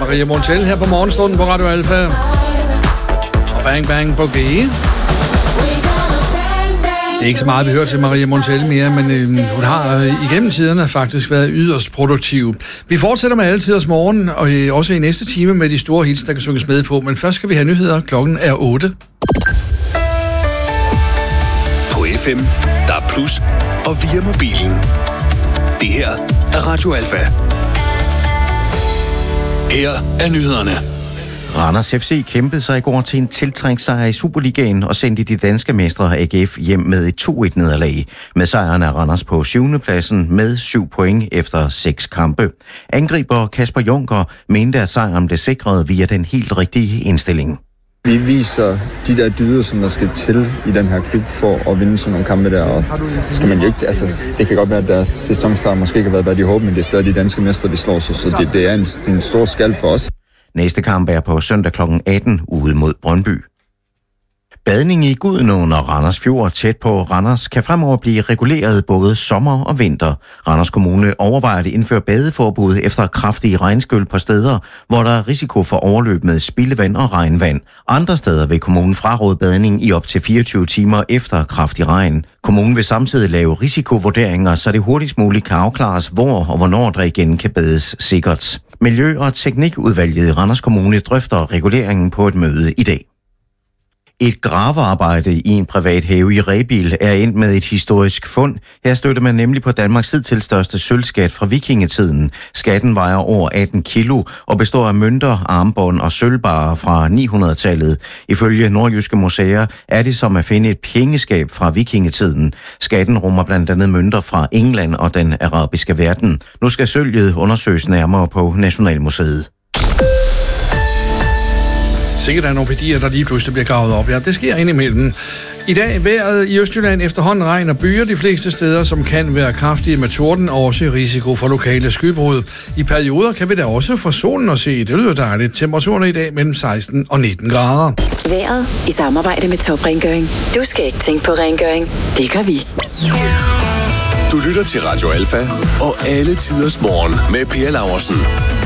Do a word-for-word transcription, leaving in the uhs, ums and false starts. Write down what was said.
Maria Montell her på morgenstunden på Radio Alfa. Og Bang Bang Boogie. Det er ikke så meget, vi hører til Maria Montell mere, men øh, hun har øh, igennem tiderne faktisk været yderst produktiv. Vi fortsætter med alle tiders morgen, og øh, også i næste time med de store hits, der kan synges med på. Men først skal vi have nyheder. Klokken er otte. På F M, der er plus, og via mobilen. Det her er Radio Alfa. Her er nyhederne. Randers F C kæmpede sig i går til en tiltrængt sejr i Superligaen og sendte de danske mestre A G F hjem med et to et nederlag. Med sejren er Randers på syvende pladsen med syv point efter seks kampe. Angriber Kasper Junker mente, at sejren blev sikret via den helt rigtige indstilling. Vi viser de der dyder, som der skal til i den her klub for at vinde sådan nogle kampe der, og skal man jo ikke, altså det kan godt være, at deres sæsonstart måske ikke har været, hvad de håber, men det er stadig de danske mestre, vi slår sig, så det, det er en, en stor skald for os. Næste kamp er på søndag klokken atten ude mod Brøndby. Badning i Gudenåen og Randers Fjord tæt på Randers kan fremover blive reguleret både sommer og vinter. Randers Kommune overvejer at indføre badeforbud efter kraftige regnskyl på steder, hvor der er risiko for overløb med spildevand og regnvand. Andre steder vil kommunen fraråde badning i op til fireogtyve timer efter kraftig regn. Kommunen vil samtidig lave risikovurderinger, så det hurtigst muligt kan afklares, hvor og hvornår der igen kan bades sikkert. Miljø- og Teknikudvalget i Randers Kommune drøfter reguleringen på et møde i dag. Et gravearbejde i en privat have i Rebild er endt med et historisk fund. Her støtter man nemlig på Danmarks hidtil største sølvskat fra vikingetiden. Skatten vejer over atten kilo og består af mønter, armbånd og sølvbarer fra ni hundrede-tallet. Ifølge Nordjyske Museer er det som at finde et pengeskab fra vikingetiden. Skatten rummer blandt andet mønter fra England og den arabiske verden. Nu skal sølvet undersøges nærmere på Nationalmuseet. Sikkert er nogle værdier, der lige pludselig bliver gravet op. Ja, det sker indimellem. I dag vejret i Østjylland efterhånden regn og byer de fleste steder, som kan være kraftige med torden, og også risiko for lokale skybrud. I perioder kan vi da også få solen at se. Det lyder dejligt. Temperaturen i dag mellem seksten og nitten grader. Vejret i samarbejde med Top Rengøring. Du skal ikke tænke på rengøring. Det gør vi. Du lytter til Radio Alfa og alle tiders morgen med Per Laursen.